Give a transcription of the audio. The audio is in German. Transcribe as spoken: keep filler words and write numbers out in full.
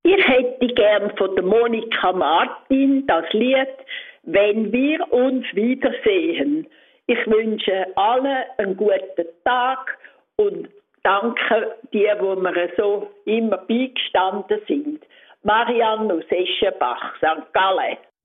Ich hätte gern von der Monika Martin das Lied «Wenn wir uns wiedersehen». Ich wünsche allen einen guten Tag und danke die, wo mir so immer beigestanden sind. Marianne aus Eschenbach, Sankt Gallen.